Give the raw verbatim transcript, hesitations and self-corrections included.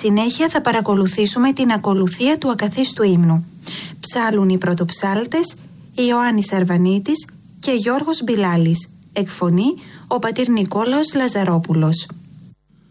συνέχεια θα παρακολουθήσουμε την ακολουθία του ακαθίστου ύμνου. Ψάλουν οι πρωτοψάλτες Ιωάννης Αρβανίτης και Γιώργος Μπιλάλης. Εκφωνεί ο πατήρ Νικόλαος Λαζαρόπουλος.